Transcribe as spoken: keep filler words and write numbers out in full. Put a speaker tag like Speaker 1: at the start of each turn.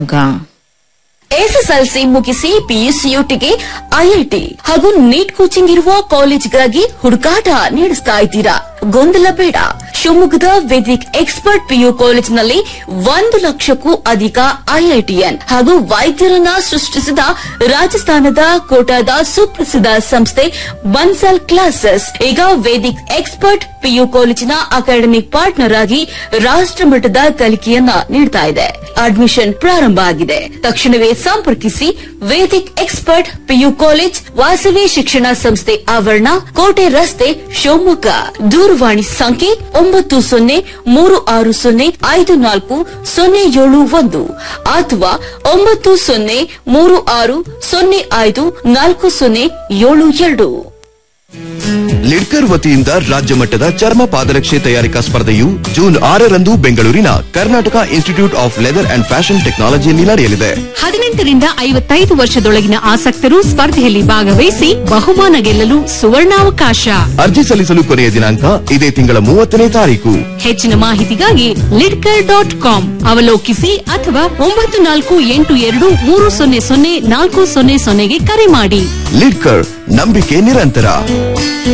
Speaker 1: SSLC ಮುಗಿಸಿ ಪಿಯುಸಿಯುಟಿಗೆ IIT ಹಾಗೂ NEET coaching ಇರುವ ಕಾಲೇಜ್ಗಾಗಿ ಹುಡುಕಾಟ ನಡೆಸ್ತಾ ಇದ್ದೀರಾ? ಗೊಂದಲ ಬೇಡ. ಶಿವಮೊಗ್ಗದ ವೇದಿಕ್ ಎಕ್ಸ್ಪರ್ಟ್ ಪಿಯು ಕಾಲೇಜಿನಲ್ಲಿ ಒಂದು ಲಕ್ಷಕ್ಕೂ ಅಧಿಕ ಐಐಟಿಎನ್ ಹಾಗೂ ವೈದ್ಯರನ್ನ ಸೃಷ್ಟಿಸಿದ ರಾಜಸ್ಥಾನದ ಕೋಟಾದ ಸುಪ್ರಸಿದ್ಧ ಸಂಸ್ಥೆ ಬನ್ಸಲ್ ಕ್ಲಾಸಸ್ ಈಗ ವೇದಿಕ್ ಎಕ್ಸ್ಪರ್ಟ್ ಪಿಯು ಕಾಲೇಜಿನ ಅಕಾಡೆಮಿಕ್ ಪಾರ್ಟ್ನರ್ ಆಗಿ ರಾಷ್ಟ್ರಮಟ್ಟದ ಕಲಿಕೆಯನ್ನ ನೀಡ್ತಾ ಇದೆ. ಅಡ್ಮಿಷನ್ ಪ್ರಾರಂಭ ಆಗಿದೆ. ತಕ್ಷಣವೇ ಸಂಪರ್ಕಿಸಿ Vedic expert PU college, Vasavi ಶಿಕ್ಷಣ ಸಂಸ್ಥೆ ಆವರಣ, ಕೋಟೆ ರಸ್ತೆ, ಶಿವಮೊಗ್ಗ. ದೂರವಾಣಿ ಸಂಖ್ಯೆ ಒಂಬತ್ತು ಸೊನ್ನೆ ಮೂರು ಆರು ಸೊನ್ನೆ ಐದು ನಾಲ್ಕು ಸೊನ್ನೆ ಏಳು ಒಂದು ಅಥವಾ ಒಂಬತ್ತು ಸೊನ್ನೆ ಮೂರು ಆರು ಸೊನ್ನೆ ಐದು ನಾಲ್ಕು ಸೊನ್ನೆ ಏಳು ಎರಡು.
Speaker 2: ಲಿಡ್ಕರ್ ವತಿಯಿಂದ ರಾಜ್ಯ ಮಟ್ಟದ ಚರ್ಮ ಪಾದರಕ್ಷೆ ತಯಾರಿಕಾ ಸ್ಪರ್ಧೆಯು ಜೂನ್ ಆರರಂದು ಬೆಂಗಳೂರಿನ Karnataka institute of leather and fashion ಟೆಕ್ನಾಲಜಿಯಲ್ಲಿ ನಡೆಯಲಿದೆ.
Speaker 3: ಹದಿನೆಂಟರಿಂದ ಐವತ್ತೈದು ವರ್ಷದೊಳಗಿನ ಆಸಕ್ತರು ಸ್ಪರ್ಧೆಯಲ್ಲಿ ಭಾಗವಹಿಸಿ ಬಹುಮಾನ ಗೆಲ್ಲಲು ಸುವರ್ಣಾವಕಾಶ.
Speaker 2: ಅರ್ಜಿ ಸಲ್ಲಿಸಲು ಕೊನೆಯ ದಿನಾಂಕ ಇದೇ ತಿಂಗಳ ಮೂವತ್ತನೇ ತಾರೀಕು.
Speaker 3: ಹೆಚ್ಚಿನ ಮಾಹಿತಿಗಾಗಿ ಲಿಡ್ಕರ್ ಡಾಟ್ ಕಾಮ್ ಅವಲೋಕಿಸಿ ಅಥವಾ ಒಂಬತ್ತು ನಾಲ್ಕು ಎಂಟು ಎರಡು ಮೂರು ಸೊನ್ನೆ ಸೊನ್ನೆ ನಾಲ್ಕು ಸೊನ್ನೆ ಸೊನ್ನೆಗೆ ಕರೆ ಮಾಡಿ.
Speaker 2: ಲಿಡ್ಕರ್, ನಂಬಿಕೆ ನಿರಂತರ.